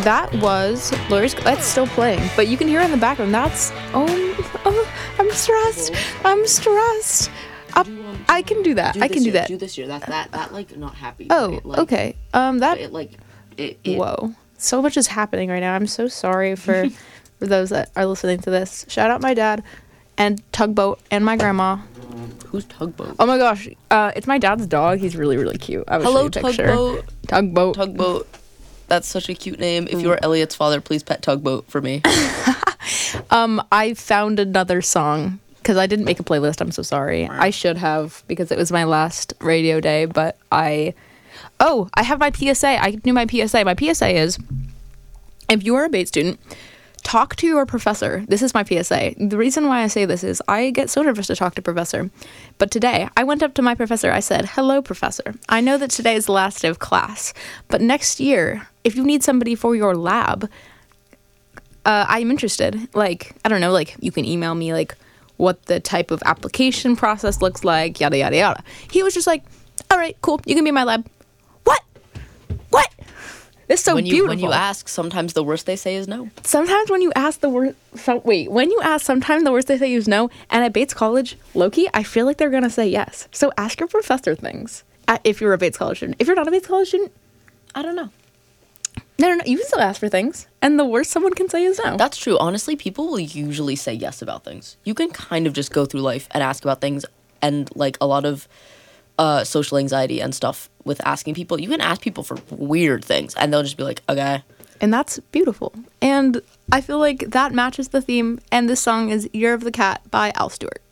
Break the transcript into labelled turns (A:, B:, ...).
A: that was Lawyer's. That's still playing, but you can hear it in the background. That's I'm stressed. I'm stressed. I can do that. I can do that.
B: Do this year. That like not happy.
A: Oh,
B: right? Like,
A: okay. Whoa, so much is happening right now. I'm so sorry for those that are listening to this. Shout out my dad and Tugboat and my grandma.
B: Who's Tugboat?
A: Oh my gosh, it's my dad's dog. He's really, really cute. I will show you a picture.
B: Tugboat.
A: Tugboat.
B: Tugboat. That's such a cute name. If you are Elliot's father, please pet Tugboat for me.
A: I found another song because I didn't make a playlist. I'm so sorry. I should have because it was my last radio day, but I have my PSA. I knew my PSA. My PSA is, if you are a Bates student, talk to your professor. This is my PSA. The reason why I say this is I get so nervous to talk to professor. But today, I went up to my professor. I said, "Hello, professor. I know that today is the last day of class, but next year, if you need somebody for your lab, I'm interested. Like, I don't know, like, you can email me, like, what the type of application process looks like, yada, yada, yada." He was just like, "All right, cool. You can be my lab." What? It's so beautiful.
B: When you ask, sometimes the worst they say is no.
A: Sometimes when you ask sometimes the worst they say is no. And at Bates College, low-key, I feel like they're going to say yes. So ask your professor things if you're a Bates College student. If you're not a Bates College student, I don't know. No. You can still ask for things. And the worst someone can say is no.
B: That's true. Honestly, people will usually say yes about things. You can kind of just go through life and ask about things. And, like, a lot of social anxiety and stuff with asking people. You can ask people for weird things, and they'll just be like, okay.
A: And that's beautiful. And I feel like that matches the theme. And this song is Year of the Cat by Al Stewart.